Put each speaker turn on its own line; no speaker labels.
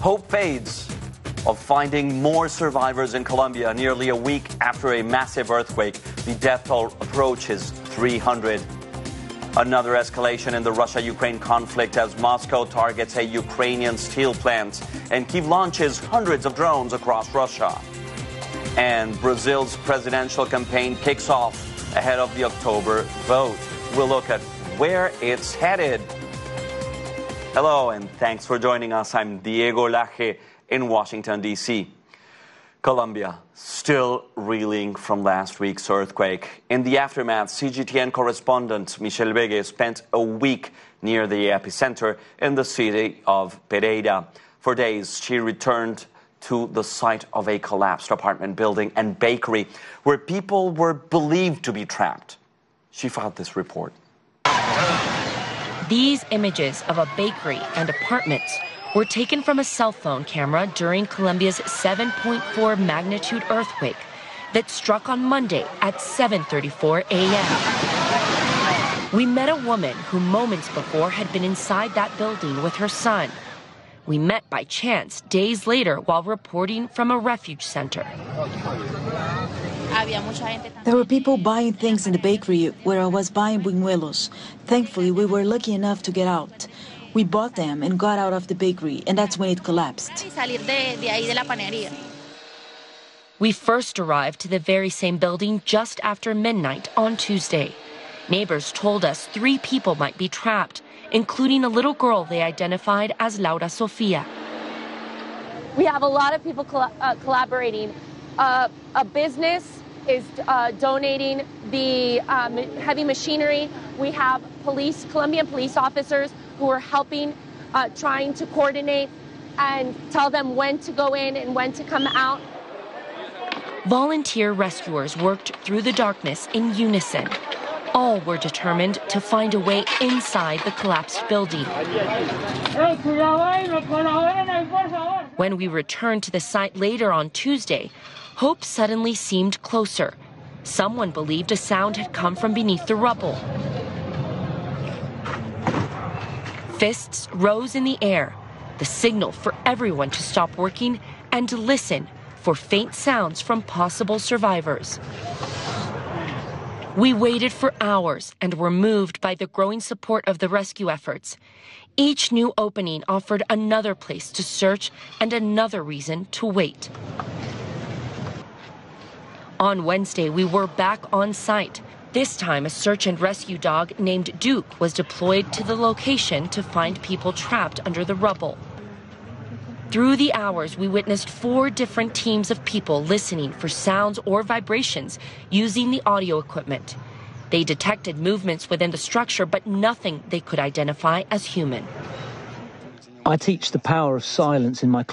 Hope fades of finding more survivors in Colombia nearly a week after a massive earthquake. The death toll approaches 300. Another escalation in the Russia-Ukraine conflict as Moscow targets a Ukrainian steel plant and Kyiv launches hundreds of drones across Russia. And Brazil's presidential campaign kicks off ahead of the October vote. We'll look at where it's headed. Hello, and thanks for joining us. I'm Diego Laje in Washington, D.C. Colombia still reeling from last week's earthquake. In the aftermath, CGTN correspondent Michelle Vega spent a week near the epicenter in the city of Pereira. For days, she returned to the site of a collapsed apartment building and bakery where people were believed to be trapped. She filed this report.
These images of a bakery and apartments were taken from a cell phone camera during Colombia's 7.4 magnitude earthquake that struck on Monday at 7:34 a.m. We met a woman who moments before had been inside that building with her son. We met by chance days later while reporting from a refuge center.
There were people buying things in the bakery where I was buying buñuelos. Thankfully, we were lucky enough to get out. We bought them and got out of the bakery, and that's when it collapsed.
We first arrived to the very same building just after midnight on Tuesday. Neighbors told us 3 people might be trapped, including a little girl they identified as Laura Sofia.
We have a lot of people collaborating. A business is donating the heavy machinery. We have Colombian police officers who are helping, trying to coordinate and tell them when to go in and when to come out.
Volunteer rescuers worked through the darkness in unison. All were determined to find a way inside the collapsed building. When we returned to the site later on Tuesday, hope suddenly seemed closer. Someone believed a sound had come from beneath the rubble. Fists rose in the air, the signal for everyone to stop working and to listen for faint sounds from possible survivors. We waited for hours and were moved by the growing support of the rescue efforts. Each new opening offered another place to search and another reason to wait. On Wednesday, we were back on site. This time, a search and rescue dog named Duke was deployed to the location to find people trapped under the rubble. Through the hours, we witnessed 4 different teams of people listening for sounds or vibrations using the audio equipment. They detected movements within the structure, but nothing they could identify as human.
I teach the power of silence in my